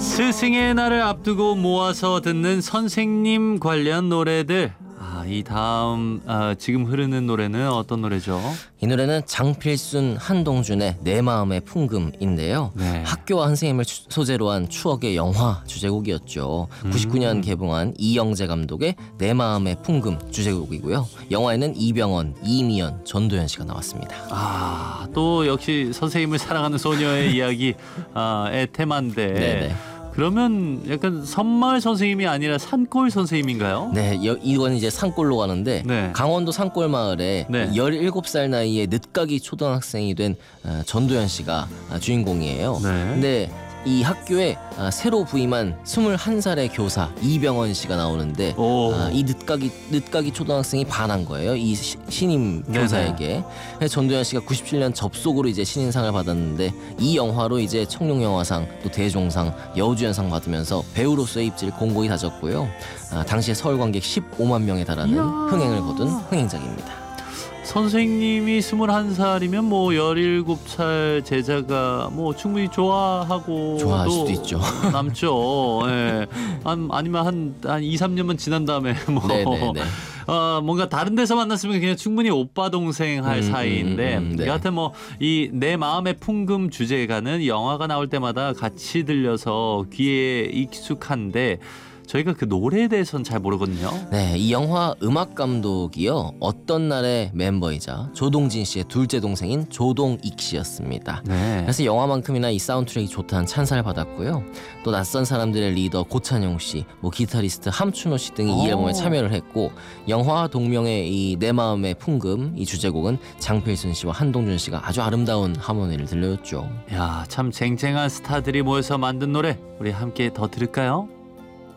스승의 날을 앞두고 모아서 듣는 선생님 관련 노래들. 이 다음 지금 흐르는 노래는 어떤 노래죠? 이 노래는 장필순, 한동준의 내 마음의 풍금인데요. 네. 학교와 선생님을 소재로 한 추억의 영화 주제곡이었죠. 99년 개봉한 이영재 감독의 내 마음의 풍금 주제곡이고요. 영화에는 이병헌, 이미연, 전도연 씨가 나왔습니다. 또 역시 선생님을 사랑하는 소녀의 이야기의 테마인데 네네. 그러면 약간 섬마을 선생님이 아니라 산골 선생님인가요? 네, 이건 이제 산골로 가는데 네. 강원도 산골 마을에 네. 17살 나이에 늦가기 초등학생이 된 전도연 씨가 주인공이에요. 네. 근데 이 학교에 새로 부임한 21살의 교사 이병헌 씨가 나오는데 이 늦가기 초등학생이 반한 거예요. 이 신임 교사에게. 그래서 전도연 씨가 97년 접속으로 이제 신인상을 받았는데 이 영화로 이제 청룡영화상, 또 대종상, 여우주연상 받으면서 배우로서의 입지를 공고히 다졌고요. 당시에 서울 관객 15만 명에 달하는 흥행을 거둔 흥행작입니다. 선생님이 21살이면 뭐 17살 제자가 뭐 충분히 좋아하고 좋아할 수도 있죠. 남죠. 예. 아니면 한 2, 3년만 지난 다음에 뭐 네네네. 뭔가 다른 데서 만났으면 그냥 충분히 오빠 동생 할 사이인데 네. 여하튼 뭐 이 내 마음의 풍금 주제가는 영화가 나올 때마다 같이 들려서 귀에 익숙한데 저희가 그 노래에 대해서는 잘 모르거든요. 네, 이 영화 음악 감독이요. 어떤 날의 멤버이자 조동진 씨의 둘째 동생인 조동익 씨였습니다. 네. 그래서 영화만큼이나 이 사운드트랙이 좋다는 찬사를 받았고요. 또 낯선 사람들의 리더 고찬용 씨, 뭐 기타리스트 함춘호 씨 등이 이 앨범에 참여를 했고 영화 동명의 이 내 마음의 풍금 이 주제곡은 장필순 씨와 한동준 씨가 아주 아름다운 하모니를 들려줬죠. 야, 참 쟁쟁한 스타들이 모여서 만든 노래 우리 함께 더 들을까요?